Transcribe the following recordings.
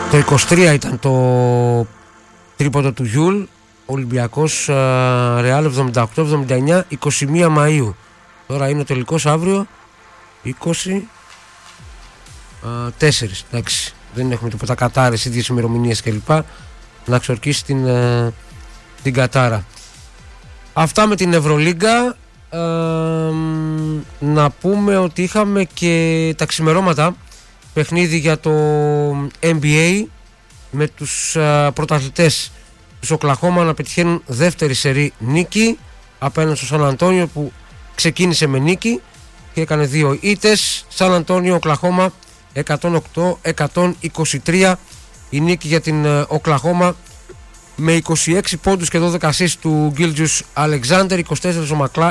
Το 23 ήταν το τρίποντο του Γιούλ. Ολυμπιακός Ρεάλ 78-79, 21 Μαΐου. Τώρα είναι ο τελικός αύριο 24. Εντάξει, δεν έχουμε τίποτα Κατάρες, ίδιες ημερομηνίες κλπ. Να ξορκίσει την Κατάρα. Αυτά με την Ευρωλίγκα. Να πούμε ότι είχαμε και τα ξημερώματα παιχνίδι για το NBA με τους πρωταθλητές τους Οκλαχώμα να πετυχαίνουν δεύτερη σερί νίκη απέναντι στο Σαν Αντώνιο, που ξεκίνησε με νίκη και έκανε 2 ήττες. Σαν Αντώνιο Οκλαχώμα 108-123 η νίκη για την Οκλαχώμα, με 26 πόντους και 12 assist του Γκίλτζιους Αλεξάνδερ, 24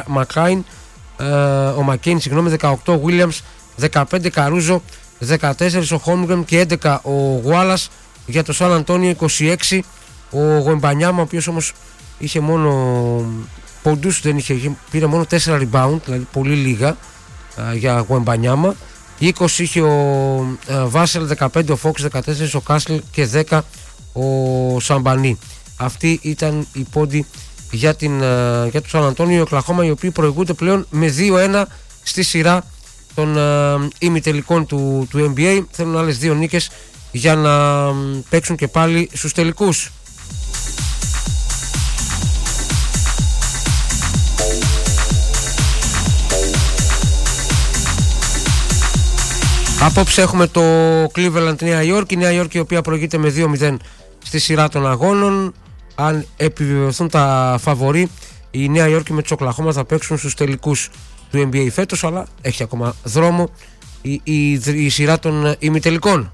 ο Μακέιν, 18 Williams, 15 Καρούζο, 14 ο Χόμγκρεμ και 11 ο Γουάλας. Για το Σαν Αντώνιο 26 ο Γουεμπανιάμα, ο οποίος όμως είχε μόνο πόντους, πήρε μόνο 4 rebound, δηλαδή πολύ λίγα για Γουεμπανιάμα. 20 είχε ο Βάσελ, 15 ο Φόξ, 14 ο Κάσλ και 10 ο Σαμπανί. Αυτοί ήταν οι πόντοι για το Σαν Αντώνιο Οκλαχώμα, οι οποίοι προηγούνται πλέον με 2-1 στη σειρά των ημιτελικών του NBA. Θέλουν άλλες 2 νίκες για να παίξουν και πάλι στους τελικούς. Απόψε έχουμε το Cleveland Νέα Υόρκη. Η Νέα Υόρκη, η οποία προηγείται με 2-0 στη σειρά των αγώνων. Αν επιβεβαιωθούν τα φαβορί, η Νέα Υόρκη με τους Οκλαχώμα θα παίξουν στους τελικούς του NBA φέτος, αλλά έχει ακόμα δρόμο η σειρά των ημιτελικών.